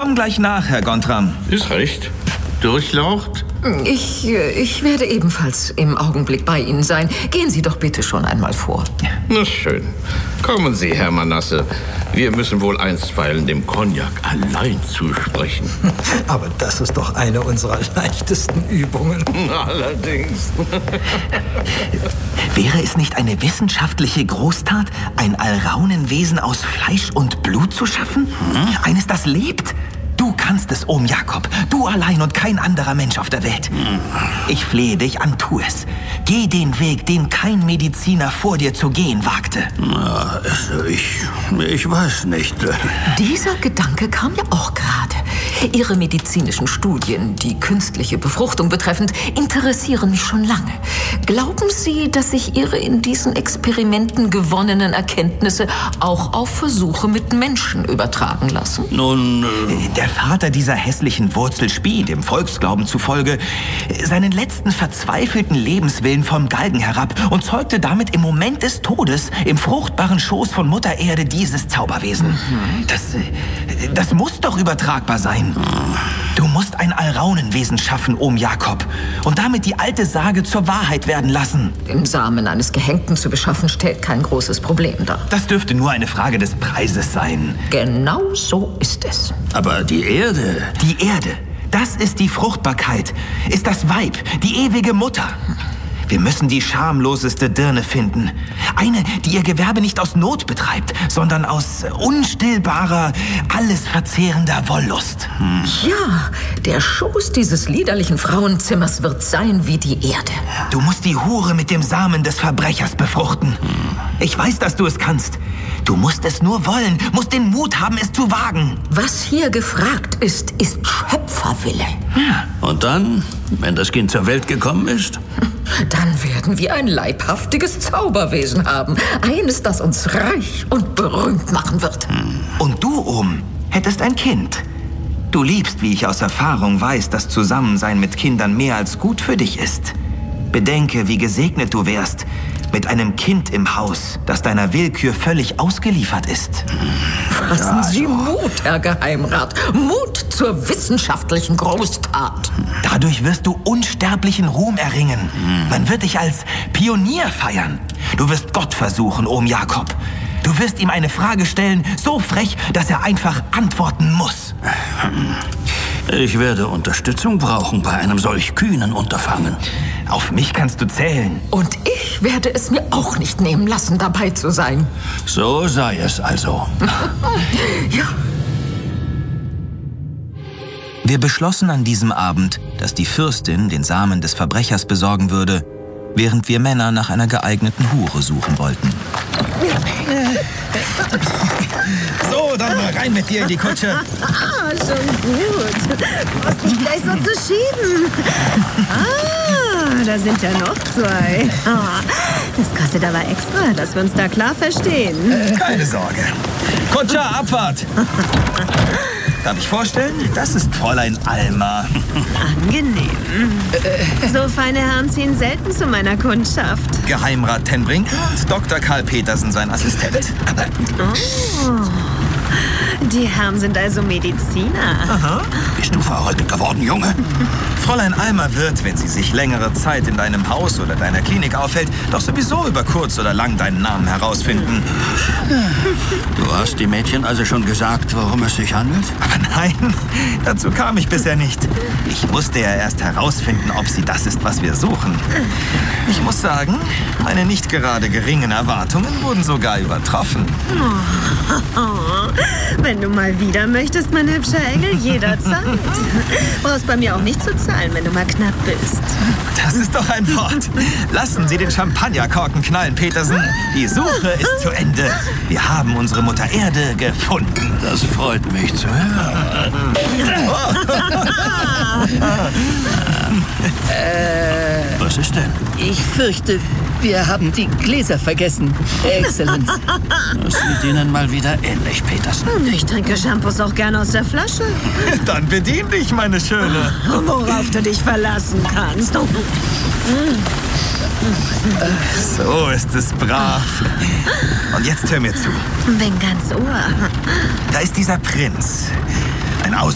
komme gleich nach, Herr Gontram. Ist recht. Durchlaucht? Ich werde ebenfalls im Augenblick bei Ihnen sein. Gehen Sie doch bitte schon einmal vor. Na schön. Kommen Sie, Herr Manasse. Wir müssen wohl einstweilen dem Cognac allein zusprechen. Aber das ist doch eine unserer leichtesten Übungen. Allerdings. Wäre es nicht eine wissenschaftliche Großtat, ein Alraunenwesen aus Fleisch und Blut zu schaffen? Eines, das lebt? Du kannst es, Ohm Jakob. Du allein und kein anderer Mensch auf der Welt. Ich flehe dich an, tu es. Geh den Weg, den kein Mediziner vor dir zu gehen wagte. Ich weiß nicht. Dieser Gedanke kam mir auch gerade. Ihre medizinischen Studien, die künstliche Befruchtung betreffend, interessieren mich schon lange. Glauben Sie, dass sich Ihre in diesen Experimenten gewonnenen Erkenntnisse auch auf Versuche mit Menschen übertragen lassen? Nun, Der Vater dieser hässlichen Wurzel spie, dem Volksglauben zufolge, seinen letzten verzweifelten Lebenswillen vom Galgen herab und zeugte damit im Moment des Todes im fruchtbaren Schoß von Mutter Erde dieses Zauberwesen. Das muss doch übertragbar sein. Du musst ein Alraunenwesen schaffen, Ohm Jakob, und damit die alte Sage zur Wahrheit werden lassen. Den Samen eines Gehängten zu beschaffen, stellt kein großes Problem dar. Das dürfte nur eine Frage des Preises sein. Genau so ist es. aber die Erde... Die Erde, das ist die Fruchtbarkeit, ist das Weib, die ewige Mutter. Wir müssen die schamloseste Dirne finden. Eine, die ihr Gewerbe nicht aus Not betreibt, sondern aus unstillbarer, alles verzehrender Wollust. Ja, der Schoß dieses liederlichen Frauenzimmers wird sein wie die Erde. Du musst die Hure mit dem Samen des Verbrechers befruchten. Ich weiß, dass du es kannst. Du musst es nur wollen, musst den Mut haben, es zu wagen. Was hier gefragt ist, ist Schöpferwille. Und dann, wenn das Kind zur Welt gekommen ist? Dann werden wir ein leibhaftiges Zauberwesen haben. Eines, das uns reich und berühmt machen wird. Und du, Ohm, hättest ein Kind. Du liebst, wie ich aus Erfahrung weiß, das Zusammensein mit Kindern mehr als gut für dich ist. Bedenke, wie gesegnet du wärst mit einem Kind im Haus, das deiner Willkür völlig ausgeliefert ist. Fassen Sie Mut, Herr Geheimrat. Mut zur wissenschaftlichen Großtat. Dadurch wirst du unsterblichen Ruhm erringen. Man wird dich als Pionier feiern. Du wirst Gott versuchen, Ohm Jakob. Du wirst ihm eine Frage stellen, so frech, dass er einfach antworten muss. Ich werde Unterstützung brauchen bei einem solch kühnen Unterfangen. Auf mich kannst du zählen. Und ich werde es mir auch nicht nehmen lassen, dabei zu sein. So sei es also. Ja. Wir beschlossen an diesem Abend, dass die Fürstin den Samen des Verbrechers besorgen würde, während wir Männer nach einer geeigneten Hure suchen wollten. So, dann mal rein mit dir in die Kutsche. Ah, schon gut. Du musst nicht gleich so zu schieben. Ah, da sind ja noch zwei. Ah, das kostet aber extra, dass wir uns da klar verstehen. Keine Sorge. Kutscher, Abfahrt! Darf ich vorstellen? Das ist Fräulein Alma. Angenehm. So feine Herren ziehen selten zu meiner Kundschaft. Geheimrat Tenbrink und Dr. Karl Petersen, sein Assistent. Die Herren sind also Mediziner. Aha. Bist du verrückt geworden, Junge? Fräulein Alma wird, wenn sie sich längere Zeit in deinem Haus oder deiner Klinik aufhält, doch sowieso über kurz oder lang deinen Namen herausfinden. Du hast die Mädchen also schon gesagt, worum es sich handelt? Aber nein, dazu kam ich bisher nicht. Ich musste ja erst herausfinden, ob sie das ist, was wir suchen. Ich muss sagen, meine nicht gerade geringen Erwartungen wurden sogar übertroffen. Wenn du mal wieder möchtest, mein hübscher Engel, jederzeit. Brauchst bei mir auch nicht zu zahlen, wenn du mal knapp bist. Das ist doch ein Wort. Lassen Sie den Champagnerkorken knallen, Petersen. Die Suche ist zu Ende. Wir haben unsere Mutter Erde gefunden. Das freut mich zu hören. Was ist denn? Ich fürchte, wir haben die Gläser vergessen, Exzellenz. Das sieht Ihnen mal wieder ähnlich, Petersen. Ich trinke Shampoos auch gerne aus der Flasche. Dann bedien dich, meine Schöne. Worauf du dich verlassen kannst. So ist es brav. Und jetzt hör mir zu. Bin ganz Ohr. Da ist dieser Prinz.